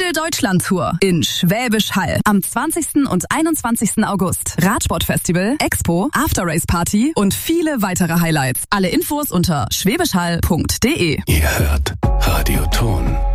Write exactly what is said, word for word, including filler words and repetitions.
Lidl-Deutschland-Tour in Schwäbisch Hall am zwanzigsten und einundzwanzigsten August. Radsportfestival, Expo, After-Race-Party und viele weitere Highlights. Alle Infos unter schwäbischhall punkt de. Ihr hört Radio Ton.